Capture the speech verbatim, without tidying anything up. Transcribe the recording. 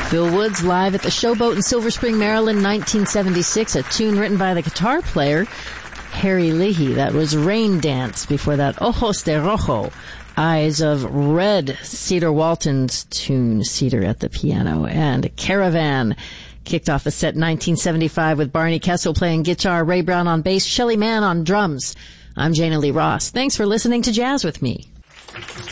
Bill Woods live at the Showboat in Silver Spring, Maryland, nineteen seventy-six, a tune written by the guitar player Harry Leahy. That was Rain Dance. Before that, Ojos de Rojo, Eyes of Red, Cedar Walton's tune, Cedar at the piano, and Caravan kicked off the set in nineteen seventy-five with Barney Kessel playing guitar, Ray Brown on bass, Shelly Manne on drums. I'm Jana Lee Ross. Thanks for listening to Jazz with Me.